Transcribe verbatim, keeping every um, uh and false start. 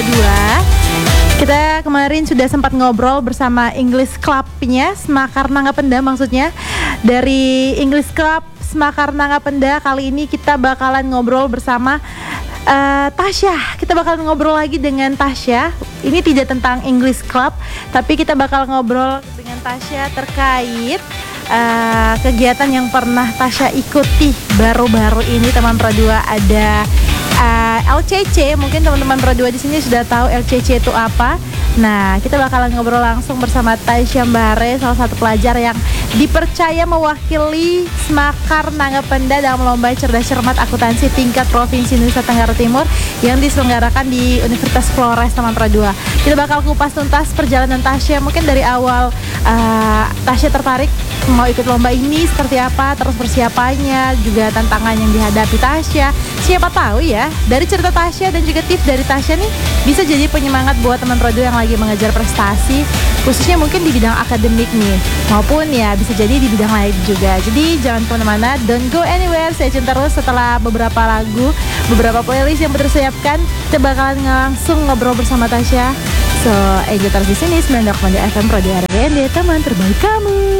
dua. Kita kemarin sudah sempat ngobrol bersama English Club-nya Semakar Nanggapenda, maksudnya dari English Club Semakar Nanggapenda. Kali ini kita bakalan ngobrol bersama uh, Tasya. Kita bakalan ngobrol lagi dengan Tasya. Ini tidak tentang English Club, tapi kita bakal ngobrol dengan Tasya terkait uh, kegiatan yang pernah Tasya ikuti baru-baru ini, teman Pro dua. Ada Uh, L C C, mungkin teman-teman Pro dua di sini sudah tahu L C C itu apa. Nah, kita bakalan ngobrol langsung bersama Tasya Mbare, salah satu pelajar yang dipercaya mewakili Semakar Nanggapenda dalam lomba cerdas cermat akuntansi tingkat Provinsi Nusa Tenggara Timur yang diselenggarakan di Universitas Flores, teman Pro dua. Kita bakal kupas tuntas perjalanan Tasya, mungkin dari awal uh, Tasya tertarik mau ikut lomba ini seperti apa, terus persiapannya, juga tantangan yang dihadapi Tasya. Siapa tahu ya, dari cerita Tasya dan juga tips dari Tasya nih bisa jadi penyemangat buat teman Pro dua yang lagi mengejar prestasi, khususnya mungkin di bidang akademik nih, maupun ya bisa jadi di bidang lain juga. Jadi jangan kemana-mana, don't go anywhere, stay tune terus. Setelah beberapa lagu, beberapa playlist yang bersiapkan, kita bakalan langsung ngobrol bersama Tasya. So, enjoy terus di sini sembilan puluh dua koma dua F M Pro dua R B N D, teman terbaik kamu.